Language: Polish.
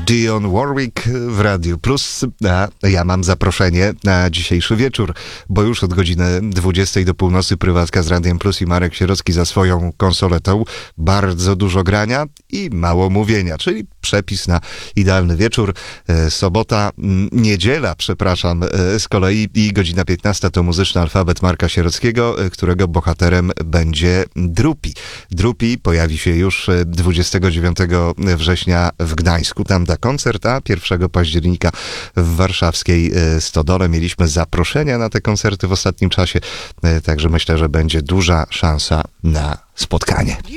Dionne Warwick w Radiu Plus, a ja mam zaproszenie na dzisiejszy wieczór, bo już od godziny 20 do północy prywatka z Radiem Plus i Marek Sierocki za swoją konsoletą. Bardzo dużo grania i mało mówienia, czyli przepis na idealny wieczór. Sobota, niedziela, przepraszam, z kolei i godzina 15 to muzyczny alfabet Marka Sierockiego, którego bohaterem będzie Drupi. Drupi pojawi się już 29 września w Gdańsku. Tam da koncert, a 1 października w warszawskiej Stodole. Mieliśmy zaproszenia na te koncerty w ostatnim czasie, także myślę, że będzie duża szansa na spotkanie.